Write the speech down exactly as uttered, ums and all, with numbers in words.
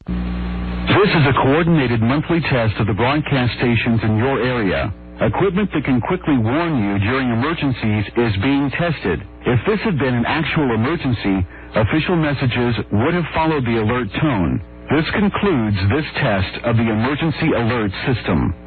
This is a coordinated monthly test of the broadcast stations in your area. Equipment that can quickly warn you during emergencies is being tested. If this had been an actual emergency, official messages would have followed the alert tone. This concludes this test of the emergency alert system.